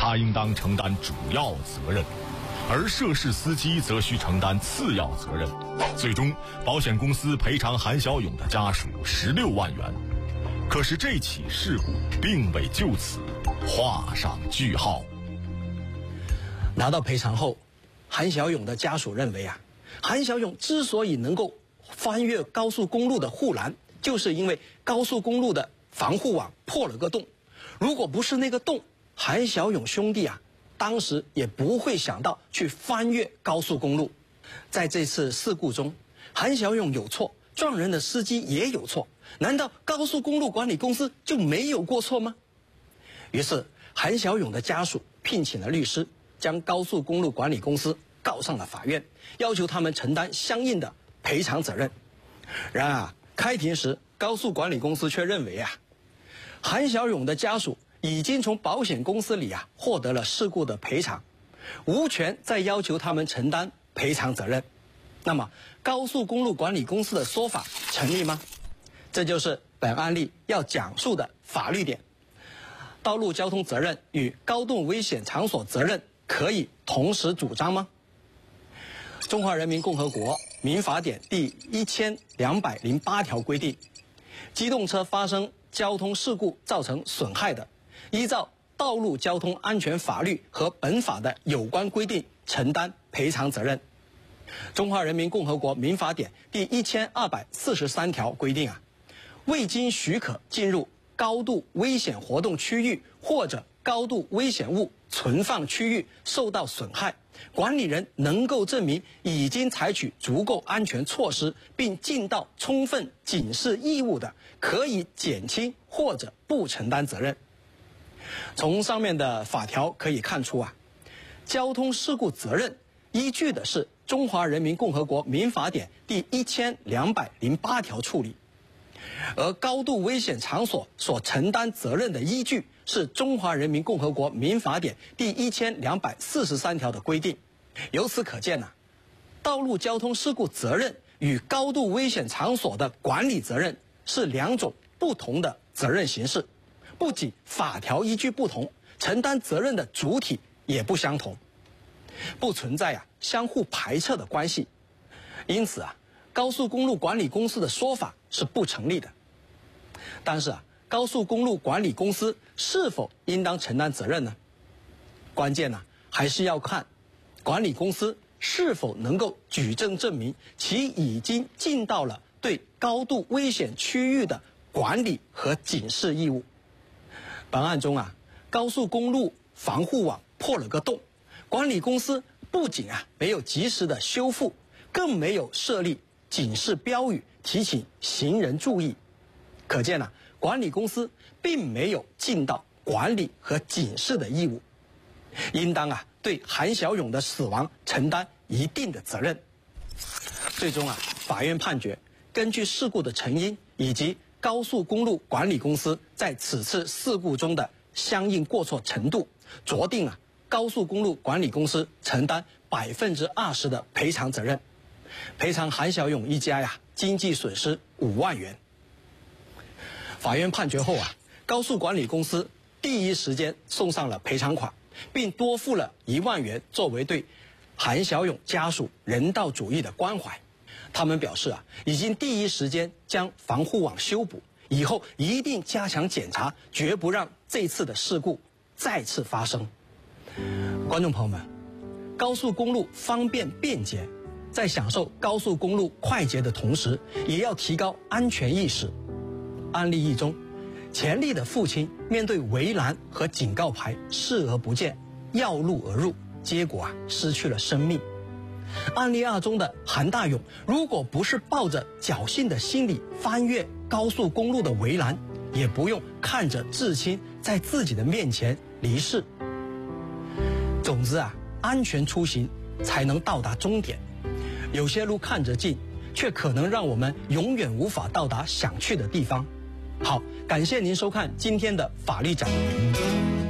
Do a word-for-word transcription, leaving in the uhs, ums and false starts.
他应当承担主要责任，而涉事司机则需承担次要责任。最终，保险公司赔偿韩小勇的家属十六万元。可是这起事故并未就此画上句号。 拿到赔偿后，韩小勇的家属认为啊，韩小勇之所以能够翻越高速公路的护栏，就是因为高速公路的防护网破了个洞。如果不是那个洞，韩小勇兄弟啊，当时也不会想到去翻越高速公路。在这次事故中，韩小勇有错，撞人的司机也有错，难道高速公路管理公司就没有过错吗？于是韩小勇的家属聘请了律师，将高速公路管理公司告上了法院，要求他们承担相应的赔偿责任。然而开庭时，高速管理公司却认为啊，韩小勇的家属已经从保险公司里啊获得了事故的赔偿，无权再要求他们承担赔偿责任。那么高速公路管理公司的说法成立吗？这就是本案例要讲述的法律点。道路交通责任与高度危险场所责任可以同时主张吗？中华人民共和国民法典第一千两百零八条规定，机动车发生交通事故造成损害的，依照道路交通安全法律和本法的有关规定承担赔偿责任。中华人民共和国民法典第一千二百四十三条规定啊，未经许可进入高度危险活动区域或者高度危险物存放区域受到损害，管理人能够证明已经采取足够安全措施并尽到充分警示义务的，可以减轻或者不承担责任。从上面的法条可以看出啊，交通事故责任依据的是中华人民共和国民法典第一千两百零八条处理，而高度危险场所所承担责任的依据是中华人民共和国民法典第一千两百四十三条的规定。由此可见呢、啊，道路交通事故责任与高度危险场所的管理责任是两种不同的责任形式，不仅法条依据不同，承担责任的主体也不相同，不存在啊相互排斥的关系。因此啊，高速公路管理公司的说法是不成立的。但是啊，高速公路管理公司是否应当承担责任呢？关键呢、啊，还是要看管理公司是否能够举证证明其已经尽到了对高度危险区域的管理和警示义务。本案中啊，高速公路防护网破了个洞，管理公司不仅啊没有及时的修复，更没有设立警示标语提醒行人注意。可见啊，管理公司并没有尽到管理和警示的义务，应当啊对韩小勇的死亡承担一定的责任。最终啊，法院判决根据事故的成因以及高速公路管理公司在此次事故中的相应过错程度，酌定啊高速公路管理公司承担百分之二十的赔偿责任，赔偿韩小勇一家呀经济损失五万元。法院判决后啊，高速管理公司第一时间送上了赔偿款，并多付了一万元作为对韩小勇家属人道主义的关怀。他们表示啊，已经第一时间将防护网修补，以后一定加强检查，绝不让这次的事故再次发生。观众朋友们，高速公路方便便捷，在享受高速公路快捷的同时，也要提高安全意识。案例一中，钱丽的父亲面对围栏和警告牌视而不见，绕路而入，结果啊失去了生命。案例二中的韩大勇，如果不是抱着侥幸的心理翻越高速公路的围栏，也不用看着至亲在自己的面前离世。总之啊，安全出行才能到达终点。有些路看着近，却可能让我们永远无法到达想去的地方。好，感谢您收看今天的法律讲。